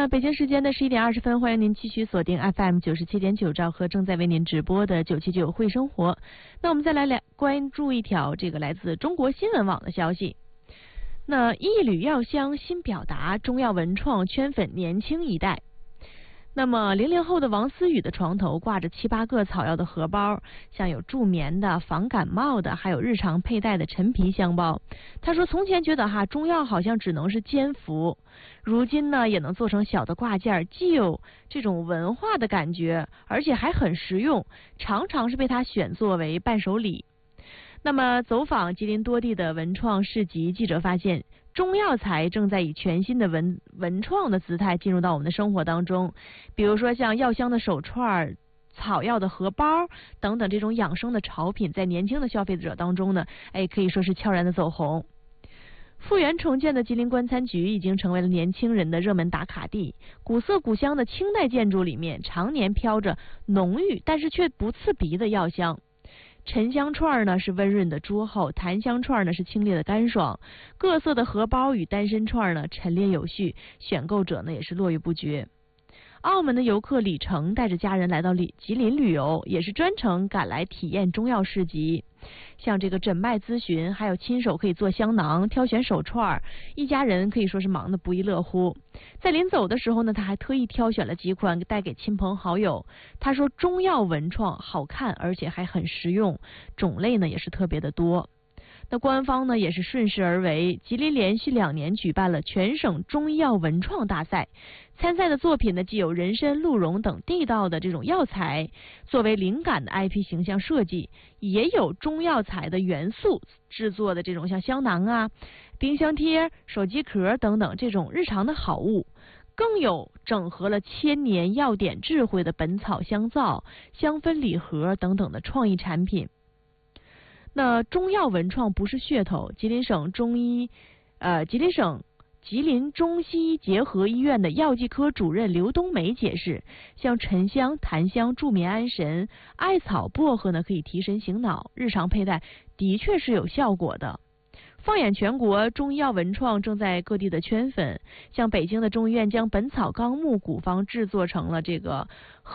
那北京时间的11:20，欢迎您继续锁定 FM 97.9兆赫，正在为您直播的979会生活。那我们再来关注一条这个来自中国新闻网的消息。那一缕药香新表达，中药文创圈粉年轻一代。那么00后的王思雨的床头挂着7、8个草药的荷包，像有助眠的、防感冒的，还有日常佩戴的陈皮香包。他说从前觉得中药好像只能是煎服，如今呢也能做成小的挂件，既有这种文化的感觉，而且还很实用，常常是被他选作为伴手礼。那么走访吉林多地的文创市集，记者发现中药材正在以全新的文创的姿态进入到我们的生活当中，比如说像药香的手串、草药的荷包等等这种养生的潮品，在年轻的消费者当中呢，可以说是悄然的走红。复原重建的吉林官餐局已经成为了年轻人的热门打卡地，古色古香的清代建筑里面常年飘着浓郁但是却不刺鼻的药香。沉香串呢是温润的桌后，檀香串呢是清冽的干爽，各色的荷包与单身串呢陈列有序，选购者呢也是络绎不绝。澳门的游客李成带着家人来到吉林旅游，也是专程赶来体验中药市集，像这个诊脉咨询，还有亲手可以做香囊、挑选手串，一家人可以说是忙得不亦乐乎。在临走的时候呢，他还特意挑选了几款带给亲朋好友。他说中药文创好看，而且还很实用，种类呢也是特别的多。那官方呢也是顺势而为，吉林连续2年举办了全省中医药文创大赛，参赛的作品呢既有人参、鹿茸等地道的这种药材作为灵感的 IP 形象设计，也有中药材的元素制作的这种像香囊啊、冰箱贴、手机壳等等这种日常的好物，更有整合了千年药典智慧的本草香皂、香氛礼盒等等的创意产品。那中药文创不是噱头，吉林省吉林中西医结合医院的药剂科主任刘冬梅解释，像沉香、檀香助眠安神，艾草、薄荷呢可以提神醒脑，日常佩戴的确是有效果的。放眼全国，中医药文创正在各地的圈粉，像北京的中医院将《本草纲目》古方制作成了这个